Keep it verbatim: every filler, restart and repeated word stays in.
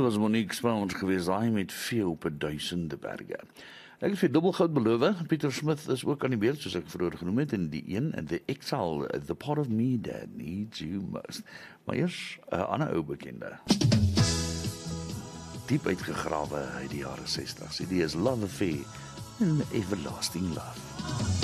was Monique Spelmans geweest, daai met vee op 'n duisende berge. Ek het vir dubbelgoud beloof. Pieter Smith is ook aan die beurt, soos ek vroeër genoem het, in die een, The Exile, The Part of Me That Needs You Most. Maar eers 'n ander ou bekende. Diep uitgegrawe uit die jare sestig. Die is Love Affair en Everlasting Love.